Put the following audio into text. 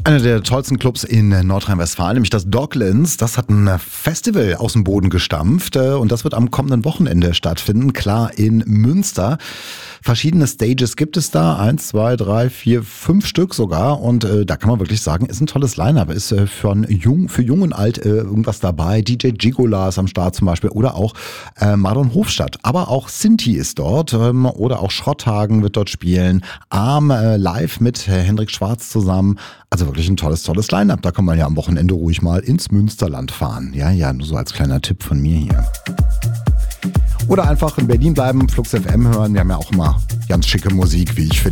Einer der tollsten Clubs in Nordrhein-Westfalen, nämlich das Docklands, das hat ein Festival aus dem Boden gestampft und das wird am kommenden Wochenende stattfinden, klar in Münster. Verschiedene Stages gibt es da, 1, 2, 3, 4, 5 Stück sogar und da kann man wirklich sagen, ist ein tolles Line-Up, ist für jung und alt irgendwas dabei, DJ Gigola ist am Start zum Beispiel oder auch Mardon Hofstadt, aber auch Sinti ist dort oder auch Schrotthagen wird dort spielen, Arm live mit Hendrik Schwarz zusammen, also wirklich ein tolles Line-Up, da kann man ja am Wochenende ruhig mal ins Münsterland fahren, ja, nur so als kleiner Tipp von mir hier. Oder einfach in Berlin bleiben, Flux FM hören, wir haben ja auch immer ganz schicke Musik, wie ich finde.